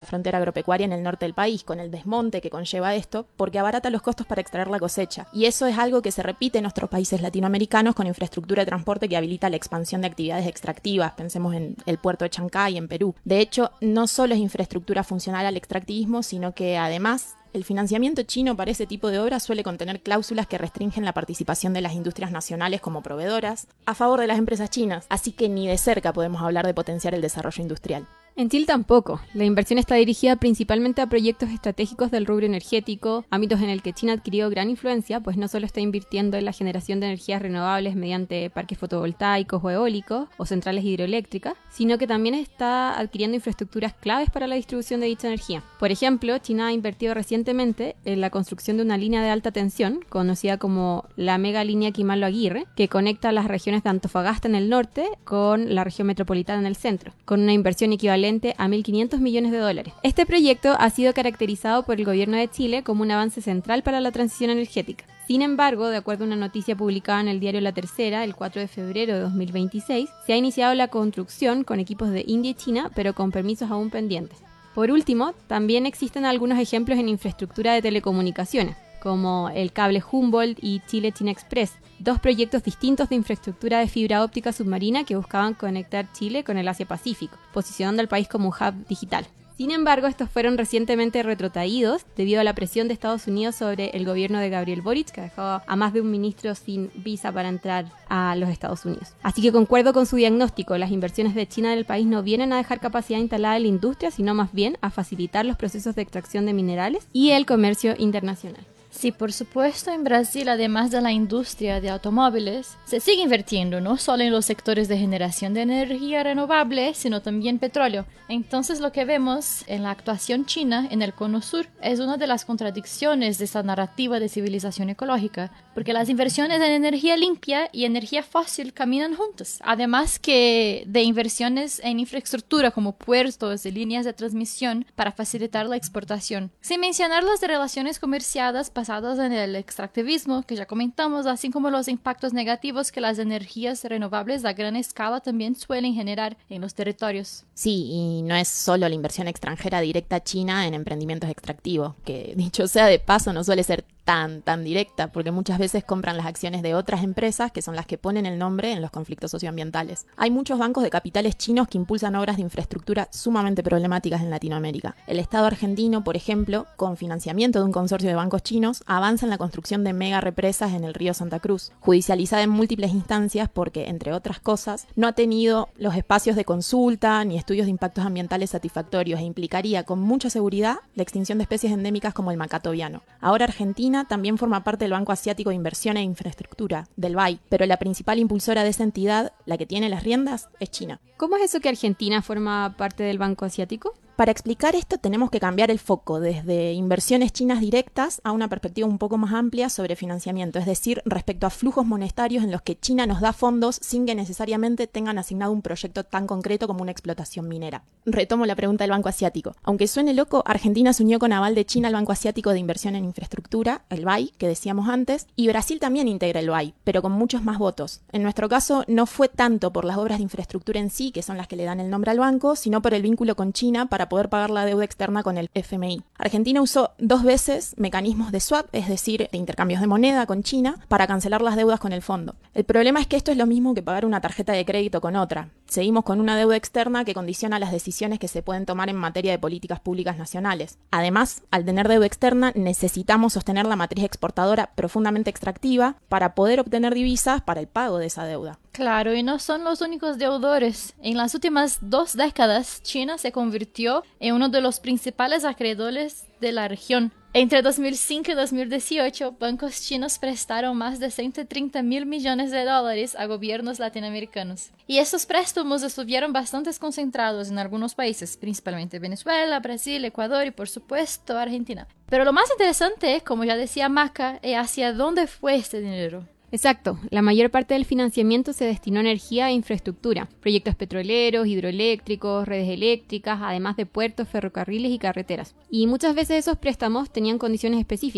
frontera agropecuaria en el norte del país, con el desmonte que conlleva esto, porque abarata los costos para extraer la cosecha. Y eso es algo que se repite en nuestros países latinoamericanos con infraestructura de transporte que habilita la expansión de actividades extractivas. Pensemos en el puerto de Chancay, en Perú. De hecho, no solo es infraestructura funcional al extractivismo, sino que además el financiamiento chino para ese tipo de obras suele contener cláusulas que restringen la participación de las industrias nacionales como proveedoras a favor de las empresas chinas, así que ni de cerca podemos hablar de potenciar el desarrollo industrial. En Chile tampoco. La inversión está dirigida principalmente a proyectos estratégicos del rubro energético, ámbitos en el que China adquirió gran influencia, pues no solo está invirtiendo en la generación de energías renovables mediante parques fotovoltaicos o eólicos o centrales hidroeléctricas, sino que también está adquiriendo infraestructuras claves para la distribución de dicha energía. Por ejemplo, China ha invertido recientemente en la construcción de una línea de alta tensión, conocida como la mega línea Quimalo-Aguirre, que conecta las regiones de Antofagasta en el norte con la región metropolitana en el centro, con una inversión equivalente a 1.500 millones de dólares. Este proyecto ha sido caracterizado por el gobierno de Chile como un avance central para la transición energética. Sin embargo, de acuerdo a una noticia publicada en el diario La Tercera, el 4 de febrero de 2026, se ha iniciado la construcción con equipos de India y China, pero con permisos aún pendientes. Por último, también existen algunos ejemplos en infraestructura de telecomunicaciones, como el cable Humboldt y Chile-China Express, dos proyectos distintos de infraestructura de fibra óptica submarina que buscaban conectar Chile con el Asia-Pacífico, posicionando al país como un hub digital. Sin embargo, estos fueron recientemente retrotraídos debido a la presión de Estados Unidos sobre el gobierno de Gabriel Boric, que dejó a más de un ministro sin visa para entrar a los Estados Unidos. Así que concuerdo con su diagnóstico, las inversiones de China en el país no vienen a dejar capacidad instalada en la industria, sino más bien a facilitar los procesos de extracción de minerales y el comercio internacional. Sí, por supuesto, en Brasil, además de la industria de automóviles, se sigue invirtiendo no solo en los sectores de generación de energía renovable, sino también petróleo. Entonces, lo que vemos en la actuación china en el Cono Sur es una de las contradicciones de esta narrativa de civilización ecológica, porque las inversiones en energía limpia y energía fósil caminan juntas. Además que de inversiones en infraestructura como puertos y líneas de transmisión para facilitar la exportación. Sin mencionar las de relaciones comerciadas basadas en el extractivismo, que ya comentamos, así como los impactos negativos que las energías renovables a gran escala también suelen generar en los territorios. Sí, y no es solo la inversión extranjera directa china en emprendimientos extractivos, que dicho sea de paso no suele ser tan directa, porque muchas veces compran las acciones de otras empresas que son las que ponen el nombre en los conflictos socioambientales. Hay muchos bancos de capitales chinos que impulsan obras de infraestructura sumamente problemáticas en Latinoamérica. El Estado argentino, por ejemplo, con financiamiento de un consorcio de bancos chinos, avanza en la construcción de mega represas en el río Santa Cruz, judicializada en múltiples instancias porque, entre otras cosas, no ha tenido los espacios de consulta ni estudios de impactos ambientales satisfactorios e implicaría con mucha seguridad la extinción de especies endémicas como el macato viano. Ahora Argentina también forma parte del Banco Asiático de Inversión e Infraestructura, del BAI, pero la principal impulsora de esa entidad, la que tiene las riendas, es China. ¿Cómo es eso que Argentina forma parte del Banco Asiático? Para explicar esto tenemos que cambiar el foco desde inversiones chinas directas a una perspectiva un poco más amplia sobre financiamiento, es decir, respecto a flujos monetarios en los que China nos da fondos sin que necesariamente tengan asignado un proyecto tan concreto como una explotación minera. Retomo la pregunta del Banco Asiático. Aunque suene loco, Argentina se unió con aval de China al Banco Asiático de Inversión en Infraestructura, el BAI, que decíamos antes, y Brasil también integra el BAI, pero con muchos más votos. En nuestro caso no fue tanto por las obras de infraestructura en sí, que son las que le dan el nombre al banco, sino por el vínculo con China para poder pagar la deuda externa con el FMI. Argentina usó 2 veces mecanismos de swap, es decir, de intercambios de moneda con China, para cancelar las deudas con el fondo. El problema es que esto es lo mismo que pagar una tarjeta de crédito con otra. Seguimos con una deuda externa que condiciona las decisiones que se pueden tomar en materia de políticas públicas nacionales. Además, al tener deuda externa, necesitamos sostener la matriz exportadora profundamente extractiva para poder obtener divisas para el pago de esa deuda. Claro, y no son los únicos deudores. En las últimas 2 décadas, China se convirtió en uno de los principales acreedores de la región. Entre 2005 y 2018, bancos chinos prestaron más de 130.000 millones de dólares a gobiernos latinoamericanos. Y estos préstamos estuvieron bastante concentrados en algunos países, principalmente Venezuela, Brasil, Ecuador y por supuesto Argentina. Pero lo más interesante, como ya decía Maca, es hacia dónde fue este dinero. Exacto, la mayor parte del financiamiento se destinó a energía e infraestructura, proyectos petroleros, hidroeléctricos, redes eléctricas, además de puertos, ferrocarriles y carreteras. Y muchas veces esos préstamos tenían condiciones específicas.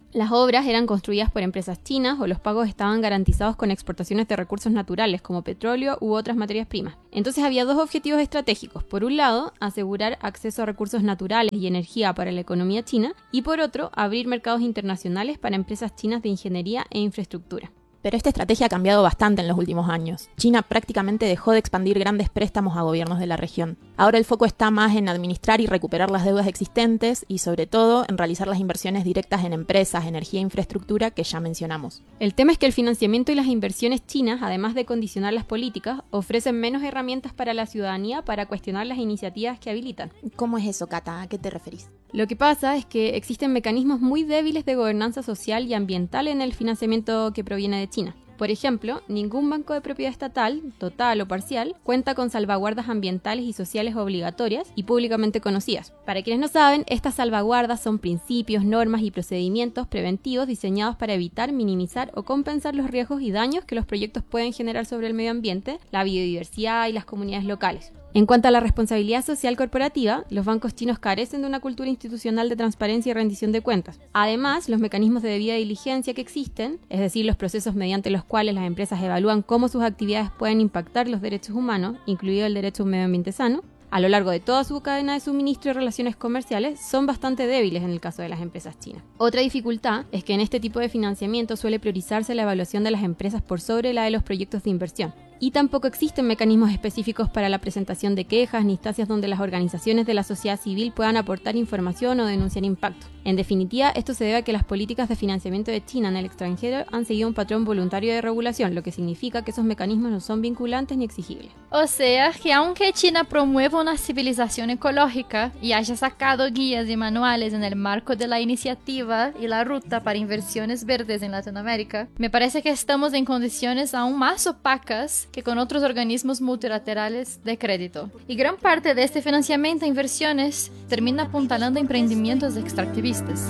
Las obras eran construidas por empresas chinas o los pagos estaban garantizados con exportaciones de recursos naturales como petróleo u otras materias primas. Entonces había dos objetivos estratégicos. Por un lado, asegurar acceso a recursos naturales y energía para la economía china y por otro, abrir mercados internacionales para empresas chinas de ingeniería e infraestructura. Pero esta estrategia ha cambiado bastante en los últimos años. China prácticamente dejó de expandir grandes préstamos a gobiernos de la región. Ahora el foco está más en administrar y recuperar las deudas existentes y sobre todo en realizar las inversiones directas en empresas, energía e infraestructura que ya mencionamos. El tema es que el financiamiento y las inversiones chinas, además de condicionar las políticas, ofrecen menos herramientas para la ciudadanía para cuestionar las iniciativas que habilitan. ¿Cómo es eso, Cata? ¿A qué te referís? Lo que pasa es que existen mecanismos muy débiles de gobernanza social y ambiental en el financiamiento que proviene de China. Por ejemplo, ningún banco de propiedad estatal, total o parcial, cuenta con salvaguardas ambientales y sociales obligatorias y públicamente conocidas. Para quienes no saben, estas salvaguardas son principios, normas y procedimientos preventivos diseñados para evitar, minimizar o compensar los riesgos y daños que los proyectos pueden generar sobre el medio ambiente, la biodiversidad y las comunidades locales. En cuanto a la responsabilidad social corporativa, los bancos chinos carecen de una cultura institucional de transparencia y rendición de cuentas. Además, los mecanismos de debida diligencia que existen, es decir, los procesos mediante los cuales las empresas evalúan cómo sus actividades pueden impactar los derechos humanos, incluido el derecho a un medio ambiente sano, a lo largo de toda su cadena de suministro y relaciones comerciales, son bastante débiles en el caso de las empresas chinas. Otra dificultad es que en este tipo de financiamiento suele priorizarse la evaluación de las empresas por sobre la de los proyectos de inversión. Y tampoco existen mecanismos específicos para la presentación de quejas ni instancias donde las organizaciones de la sociedad civil puedan aportar información o denunciar impacto. En definitiva, esto se debe a que las políticas de financiamiento de China en el extranjero han seguido un patrón voluntario de regulación, lo que significa que esos mecanismos no son vinculantes ni exigibles. O sea, que aunque China promueva una civilización ecológica y haya sacado guías y manuales en el marco de la iniciativa y la ruta para inversiones verdes en Latinoamérica, me parece que estamos en condiciones aún más opacas que con otros organismos multilaterales de crédito. Y gran parte de este financiamiento e inversiones termina apuntalando a emprendimientos extractivistas.